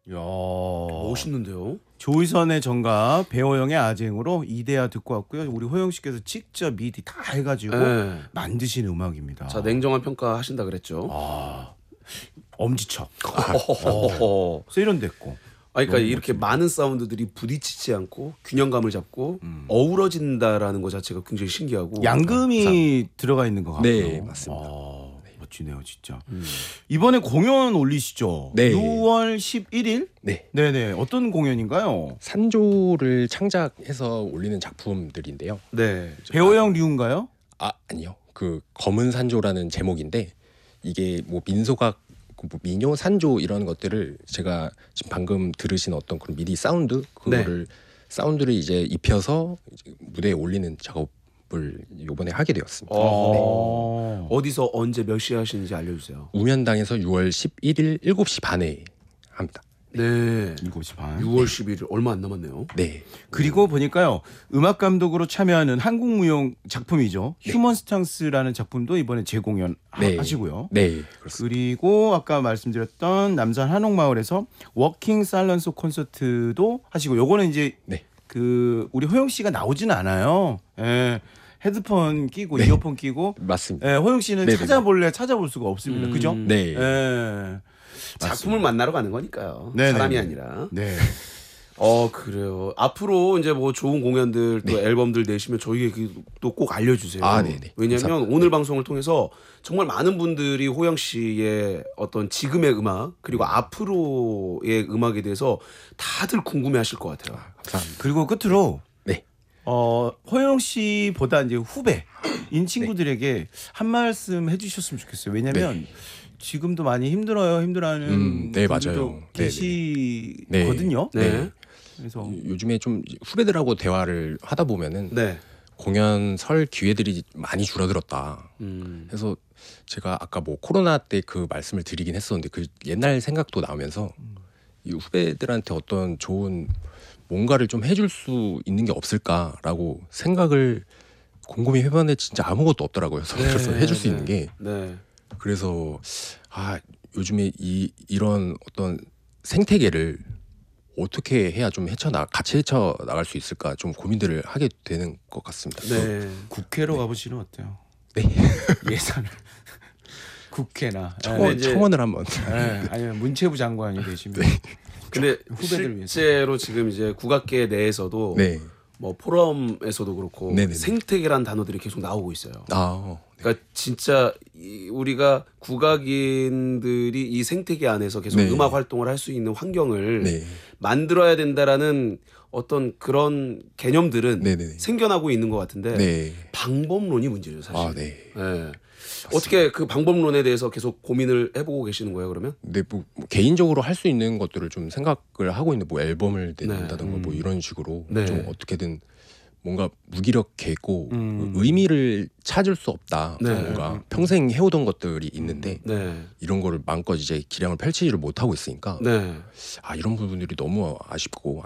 야, 멋있는데요. 조이선의 정가 배호영의 아쟁으로 이대하 듣고 왔고요. 우리 호영 씨께서 직접 미디 다 해가지고 네. 만드신 음악입니다. 자, 냉정한 평가 하신다 그랬죠. 엄지척 허허허허. 세련됐고. 그러니까 이렇게 많은 사운드들이 부딪히지 않고 균형감을 잡고 어우러진다라는 것 자체가 굉장히 신기하고. 양금이 들어가 있는 것 같고요. 네, 맞습니다. 멋지네요, 진짜. 이번에 공연 올리시죠? 네. 6월 11일? 네. 네네. 어떤 공연인가요? 산조를 창작해서 올리는 작품들인데요. 네. 배호영 류인가요? 아니요. 그 검은 산조라는 제목인데 이게 뭐 민소각, 뭐 민요, 산조 이런 것들을 제가 지금 방금 들으신 어떤 그런 미디 사운드 그거를 사운드를 이제 입혀서 이제 무대에 올리는 작업을 이번에 하게 되었습니다. 어디서 언제 몇 시에 하시는지 알려주세요. 우면당에서 6월 11일 7시 반에 합니다. 네. 7시 반. 6월 11일 얼마 안 남았네요. 네. 그리고 보니까요. 음악 감독으로 참여하는 한국무용 작품이죠. 휴먼 스탕스라는 작품도 이번에 재공연 네. 하시고요. 네, 그렇습니다. 그리고 아까 말씀드렸던 남산 한옥마을에서 워킹 사일런스 콘서트도 하시고 요거는 이제 네. 그 우리 호영 씨가 나오지는 않아요. 예. 헤드폰 끼고 이어폰 끼고 맞습니다. 예, 호영 씨는 네네네. 찾아볼 수가 없습니다. 그죠? 네. 예. 작품을 만나러 가는 거니까요. 네네네. 사람이 아니라. 네. 그래요. 앞으로 이제 뭐 좋은 공연들 또 앨범들 내시면 저희에게 또 꼭 알려주세요. 네네. 왜냐하면 감사합니다. 오늘 방송을 통해서 정말 많은 분들이 호영 씨의 어떤 지금의 음악 그리고 앞으로의 음악에 대해서 다들 궁금해하실 것 같아요. 감사합니다. 그리고 끝으로 네. 호영 씨보다 이제 후배인 친구들에게 한 말씀 해주셨으면 좋겠어요. 왜냐하면 지금도 많이 힘들어하는 네, 분들도 맞아요. 계시거든요. 네. 그래서 요즘에 좀 후배들하고 대화를 하다 보면은 네. 공연 설 기회들이 많이 줄어들었다. 그래서 제가 아까 뭐 코로나 때 그 말씀을 드리긴 했었는데 그 옛날 생각도 나오면서 이 후배들한테 어떤 좋은 뭔가를 좀 해줄 수 있는 게 없을까라고 생각을 곰곰이 해봤는데 진짜 아무것도 없더라고요. 그래서 해줄 수 있는 게 네. 그래서 요즘에 이런 어떤 생태계를 어떻게 해야 좀 같이 헤쳐나갈 수 있을까 좀 고민들을 하게 되는 것 같습니다. 네. 국회로 가보시면 어때요? 네. 예산을 국회나 청원을 한번. 아니면 문체부 장관이 되시면 근데 후배들 위해서. 실제로 지금 이제 국악계 내에서도 네. 뭐 포럼에서도 그렇고 네네네. 생태계란 단어들이 계속 나오고 있어요. 네. 그러니까 진짜 우리가 국악인들이 이 생태계 안에서 계속 네. 음악 활동을 할 수 있는 환경을 네. 만들어야 된다라는 어떤 그런 개념들은 네네네. 생겨나고 있는 것 같은데 네. 방법론이 문제죠 사실. 네. 네. 어떻게 그 방법론에 대해서 계속 고민을 해보고 계시는 거예요 그러면? 네, 뭐 개인적으로 할 수 있는 것들을 좀 생각을 하고 있는 뭐 앨범을 낸다든가 뭐 이런 식으로 네. 좀 어떻게든 뭔가 무기력해 있고 의미를 찾을 수 없다. 네. 뭔가 평생 해오던 것들이 있는데 네. 이런 거를 마음껏 이제 기량을 펼치지를 못하고 있으니까 네. 이런 부분들이 너무 아쉽고